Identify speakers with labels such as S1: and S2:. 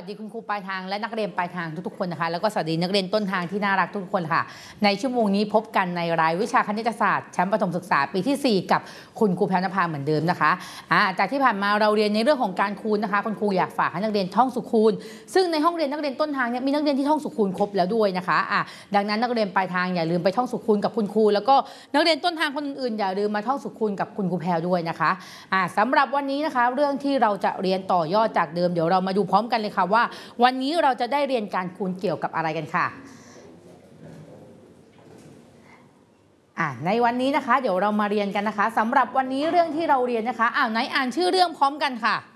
S1: ดีคุณครูปลายทางและนักเรียนปลายทางทุกๆคนนะคะแล้วก็สวัสดีนักเรียนต้นทางที่น่ารักทุกคนค่ะในชั่วโมงนี้พบกันในรายวิชาคณิตศาสตร์ชั้นประถมศึกษาปีที่4กับคุณครูแพรวนภาเหมือนเดิมนะคะจากที่ผ่านมาเราเรียนในเรื่องของการคูณนะคะคุณครูอยากฝากให้นักเรียนท่องสุขคูณซึ่งในห้องเรียนนักเรียนต้นทางเนี่ยมีนักเรียนที่ท่องสุขคูณครบแล้วด้วยนะคะดังนั้นนักเรียนปลายทางอย่าลืมไปท่องสุขคูณกับคุณครูแล้วก็นักเรียนต้นทางคนอื่นๆอย่าลืมมาท่องสุขคูณกับคุณครูแพรด้วยนะคะสำหรับวันนี้นะคะเรื่องที่เราจะเรียนต่อยอดจากเดิมเดี๋ยวเรามาดูพร้อมกันเลยค่ะว่าวันนี้เราจะได้เรียนการคูณเกี่ยวกับอะไรกันค่ะในวันนี้นะคะเดี๋ยวเรามาเรียนกันนะคะสำหรับวันนี้เรื่องที่เราเรียนนะคะไหนอ่านชื่อเรื่องพร้อมกันค่ะ